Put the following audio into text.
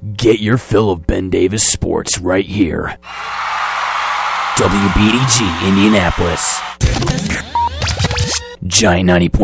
Get your fill of Ben Davis sports right here. WBDG Indianapolis. Giant 90.7